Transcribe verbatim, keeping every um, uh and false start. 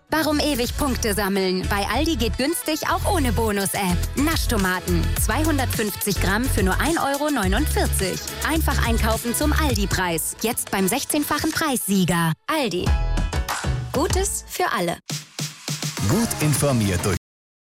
Warum ewig Punkte sammeln? Bei Aldi geht günstig auch ohne Bonus-App. Naschtomaten. zweihundertfünfzig Gramm für nur ein Euro neunundvierzig. Einfach einkaufen zum Aldi-Preis. Jetzt beim sechzehnfachen Preissieger. Aldi. Gutes für alle. Gut informiert durch